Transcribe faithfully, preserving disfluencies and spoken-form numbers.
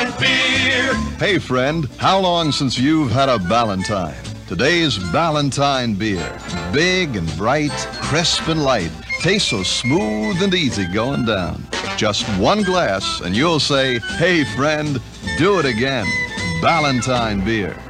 Ballantine beer. Hey friend, how long since you've had a Ballantine? Today's Ballantine beer. Big and bright, crisp and light. Tastes so smooth and easy going down. Just one glass and you'll say, hey friend, do it again. Ballantine beer.